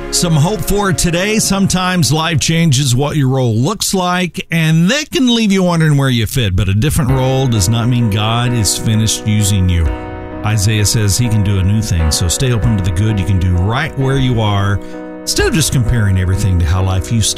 Some hope for today. Sometimes life changes what your role looks like, and that can leave you wondering where you fit. But a different role does not mean God is finished using you. Isaiah says he can do a new thing, so stay open to the good you can do right where you are, instead of just comparing everything to how life used to